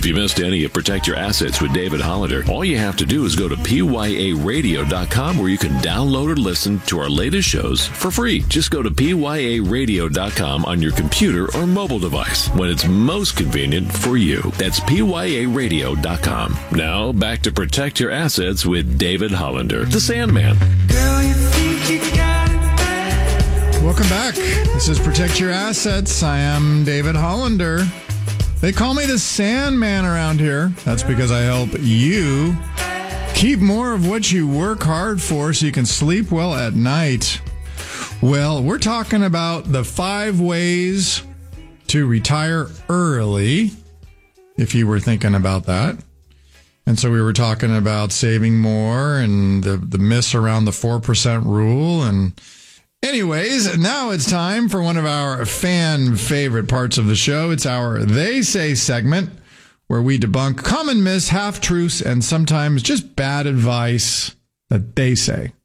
If you missed any of Protect Your Assets with David Hollander, all you have to do is go to pyaradio.com where you can download or listen to our latest shows for free. Just go to pyaradio.com on your computer or mobile device when it's most convenient for you. That's pyaradio.com. Now, back to Protect Your Assets with David Hollander, the Sandman. Girl, you think you got it bad. Welcome back. This is Protect Your Assets. I am David Hollander. They call me the Sandman around here. That's because I help you keep more of what you work hard for so you can sleep well at night. Well, we're talking about the 5 ways to retire early, if you were thinking about that. And so we were talking about saving more and the myths around the 4% rule. And anyways, now it's time for one of our fan favorite parts of the show. It's our They Say segment, where we debunk common myths, half-truths, and sometimes just bad advice that they say.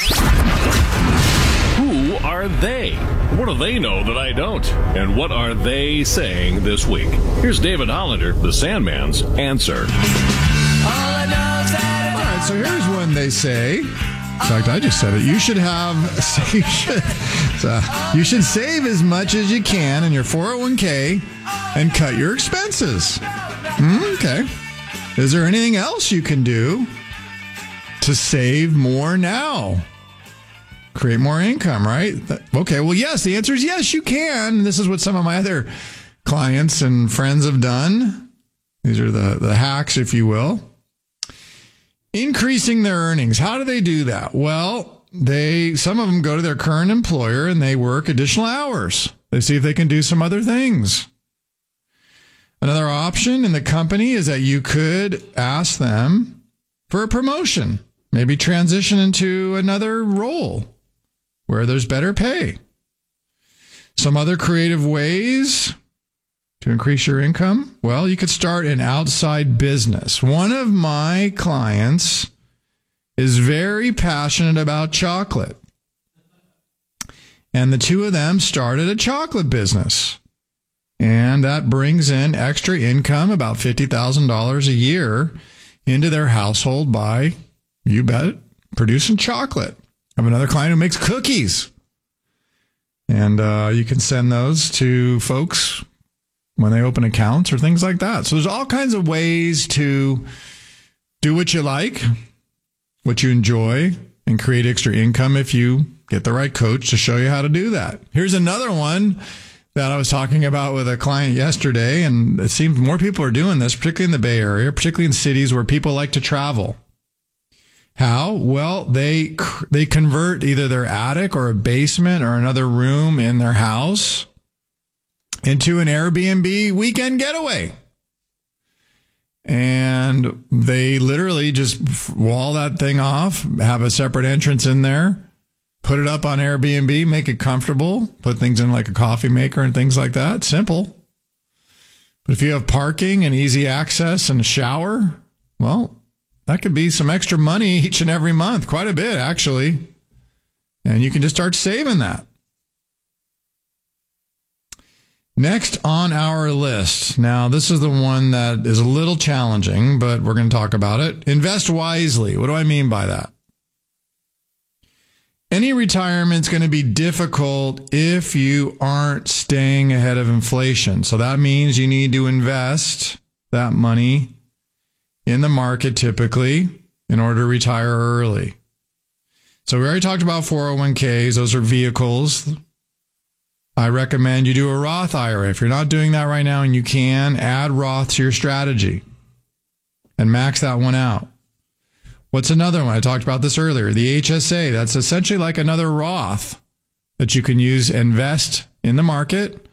Who are they? What do they know that I don't? And what are they saying this week? Here's David Hollander, the Sandman's answer. All I know is that All right, so here's one they say. In fact, I just said it. You should save as much as you can in your 401k and cut your expenses. Okay. Is there anything else you can do to save more now? Create more income, right? Okay, well, yes, the answer is yes, you can. This is what some of my other clients and friends have done. These are the hacks, if you will. Increasing their earnings. How do they do that? Well, some of them go to their current employer and they work additional hours. They see if they can do some other things. Another option in the company is that you could ask them for a promotion, maybe transition into another role where there's better pay. Some other creative ways to increase your income? Well, you could start an outside business. One of my clients is very passionate about chocolate. And the two of them started a chocolate business. And that brings in extra income, about $50,000 a year, into their household by, you bet, producing chocolate. I have another client who makes cookies. And you can send those to folks when they open accounts or things like that. So there's all kinds of ways to do what you like, what you enjoy, and create extra income if you get the right coach to show you how to do that. Here's another one that I was talking about with a client yesterday, and it seems more people are doing this, particularly in the Bay Area, particularly in cities where people like to travel. How? Well, they convert either their attic or a basement or another room in their house into an Airbnb weekend getaway. And they literally just wall that thing off, have a separate entrance in there, put it up on Airbnb, make it comfortable, put things in like a coffee maker and things like that. Simple. But if you have parking and easy access and a shower, well, that could be some extra money each and every month, quite a bit actually. And you can just start saving that. Next on our list. Now, this is the one that is a little challenging, but we're going to talk about it. Invest wisely. What do I mean by that? Any retirement's going to be difficult if you aren't staying ahead of inflation. So that means you need to invest that money in the market typically in order to retire early. So we already talked about 401ks. Those are vehicles. I recommend you do a Roth IRA. If you're not doing that right now and you can, add Roth to your strategy and max that one out. What's another one? I talked about this earlier. The HSA. That's essentially like another Roth that you can use, invest in the market